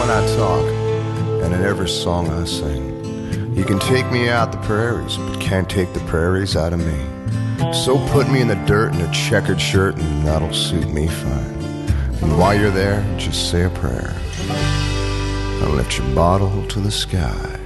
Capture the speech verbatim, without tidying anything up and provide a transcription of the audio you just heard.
when I talk, and in every song I sing. You can take me out the prairies, but can't take the prairies out of me. So put me in the dirt in a checkered shirt, and that'll suit me fine. And while you're there, just say a prayer. I'll lift your bottle to the sky.